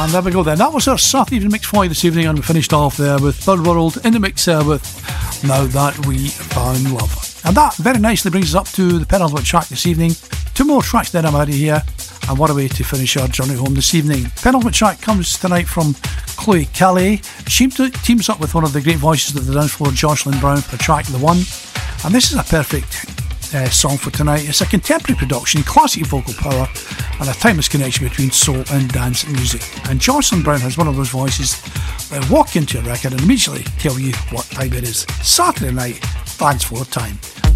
And there we go then. That was our Saturday evening mix for you this evening, and we finished off there with Bird World in the mix there with Now That We Found Love. And that very nicely brings us up to the penultimate track this evening. 2 more tracks then I'm out of here, and what a way to finish our journey home this evening. Penultimate track comes tonight from Chloe Calais. She teams up with one of the great voices of the dance floor, Jocelyn Brown, for the track The One. And this is a perfect song for tonight. It's a contemporary production, classic vocal power, and a timeless connection between soul and dance music. And Jocelyn Brown has one of those voices that walk into a record and immediately tell you what time it is. Saturday night, dance floor time.